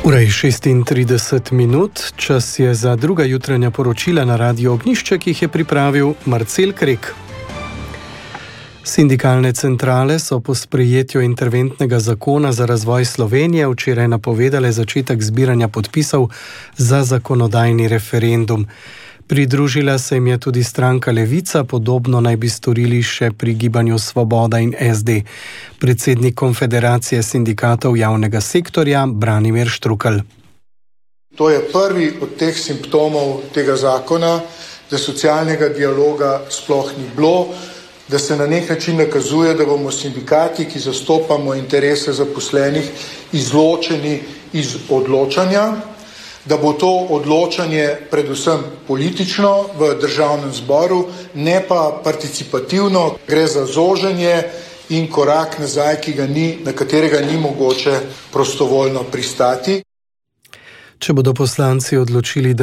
Ura je 36 minut, čas je za druga jutranja poročila na Radiu Ognjišče, ki jih je pripravil Marcel Krek. Sindikalne centrale so po sprejetju interventnega zakona za razvoj Slovenije včeraj napovedale začetek zbiranja podpisov za zakonodajni referendum. Pridružila se jim je tudi stranka Levica, podobno naj bi storili še pri Gibanju Svoboda in SD. Predsednik Konfederacije sindikatov javnega sektorja Branimir Štrukelj. To je prvi od teh simptomov tega zakona, da socialnega dialoga sploh ni bilo, da se na nek način nakazuje, da bomo sindikati, ki zastopamo interese zaposlenih, izločeni iz odločanja, da bo to odločanje predvsem politično v državnem zboru, ne pa participativno. Gre za zoženje in korak nazaj, na katerega ni mogoče prostovoljno pristati. Če bodo poslanci odločili,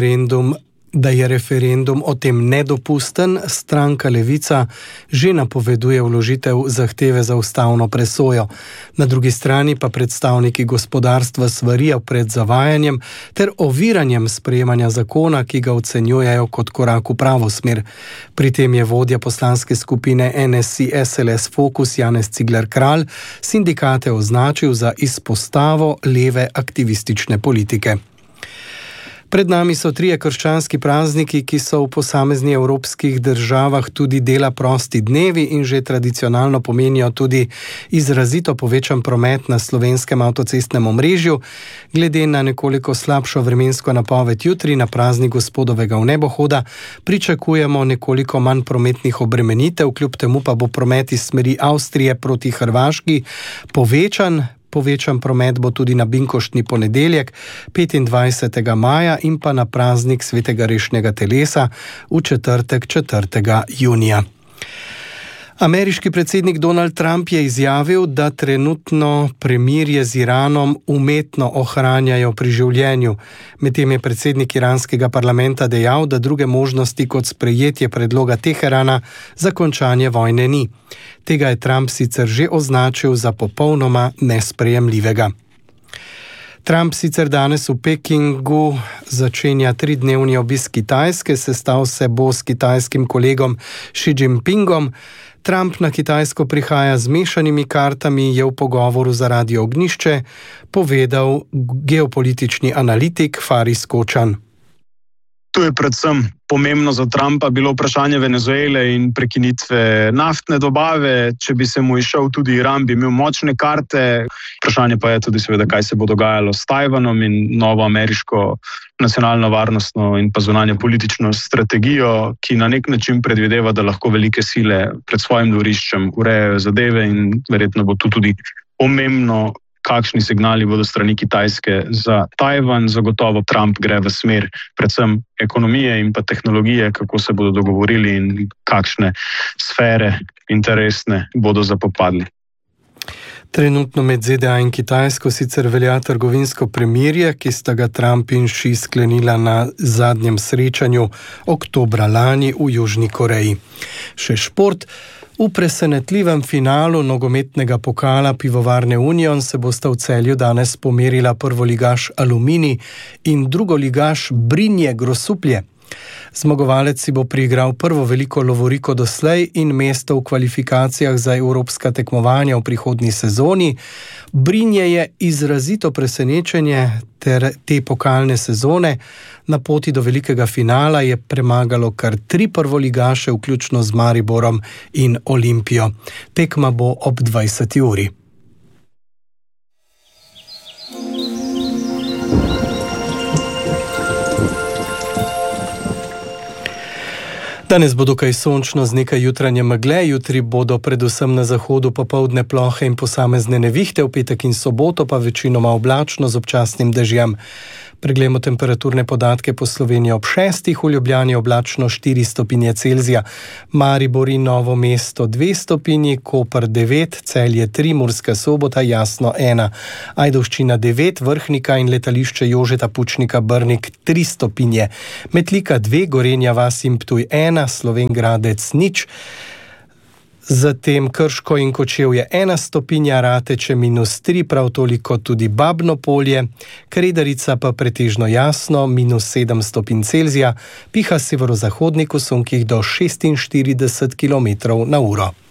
da je referendum o tem nedopusten, stranka Levica že napoveduje vložitev zahteve za ustavno presojo. Na drugi strani pa predstavniki gospodarstva svarijo pred zavajanjem ter oviranjem sprejemanja zakona, ki ga ocenjujejo kot korak v pravo smer. Pri tem je vodja poslanske skupine NSI SLS Fokus Janez Cigler Kralj sindikate označil za izpostavo leve aktivistične politike. Pred nami so 3 krščanski prazniki, ki so v posameznih evropskih državah tudi dela prosti dnevi in že tradicionalno pomenijo tudi izrazito povečan promet na slovenskem avtocestnem omrežju. Glede na nekoliko slabšo vremensko napoved jutri na praznik Gospodovega vnebohoda pričakujemo nekoliko manj prometnih obremenitev, kljub temu pa bo promet iz smeri Avstrije proti Hrvaški povečan. Povečan promet bo tudi na binkoštni ponedeljek 25. maja in pa na praznik svetega rešnega telesa v četrtek 4. junija. Ameriški predsednik Donald Trump je izjavil, da trenutno premirje z Iranom umetno ohranjajo pri življenju. Medtem je predsednik iranskega parlamenta dejal, da druge možnosti kot sprejetje predloga Teherana za končanje vojne ni. Tega je Trump sicer že označil za popolnoma nesprejemljivega. Trump sicer danes v Pekingu začenja 3-dnevni obisk Kitajske, sestal se bo s kitajskim kolegom Xi Jinpingom. Trump na Kitajsko prihaja z mešanimi kartami, je v pogovoru za Radio Ognjišče povedal geopolitični analitik Faris Kočan. Tu je predvsem pomembno za Trumpa bilo vprašanje Venezuele in prekinitve naftne dobave. Če bi se mu izšel tudi Iran, bi imel močne karte. Vprašanje pa je tudi seveda, kaj se bo dogajalo s Tajvanom in novo ameriško nacionalno varnostno in pa zunanjo politično strategijo, ki na nek način predvideva, da lahko velike sile pred svojim dvoriščem urejajo zadeve in verjetno bo tu tudi pomembno, kakšni signali bodo strani Kitajske za Tajvan. Zagotovo Trump gre v smer predvsem ekonomije in pa tehnologije, kako se bodo dogovorili in kakšne sfere interesne bodo zapopadli. Trenutno med ZDA in Kitajsko sicer velja trgovinsko premirje, ki sta ga Trump in Xi sklenila na zadnjem srečanju oktobra lani v Južni Koreji. Še šport. V presenetljivem finalu nogometnega pokala Pivovarne Union se bosta v Celju danes pomerila prvoligaš Aluminij in drugoligaš Brinje Grosuplje. Zmagovalec si bo priigral prvo veliko lovoriko doslej in mesto v kvalifikacijah za evropska tekmovanja v prihodnji sezoni. Brinje je izrazito presenečenje te pokalne sezone. Na poti do velikega finala je premagalo kar 3 prvoligaše, vključno z Mariborom in Olimpijo. Tekma bo ob 20. uri. Danes bo dokaj sončno z nekaj jutranje megle, jutri bodo predvsem na zahodu popoldne plohe in posamezne nevihte, v petek in soboto pa večinoma oblačno z občasnim dežjem. Preglejmo temperaturne podatke po Sloveniji ob 6, v Ljubljani oblačno 4 stopinje Celzija, Maribor in Novo mesto 2 stopinji, Koper 9, Celje 3, Murska Sobota jasno 1, Ajdovščina 9, Vrhnika in letališče Jožeta Pučnika Brnik 3 stopinje, Metlika 2, Gorenja vas in Ptuj 1, Slovenj Gradec 0, Zatem Krško in Kočevje 1 stopinja, Rateče -3, prav toliko tudi Babno Polje, Kredarica pa pretežno jasno, -7 stopinj Celzija, piha severozahodnik v sunkih do 46 km/h.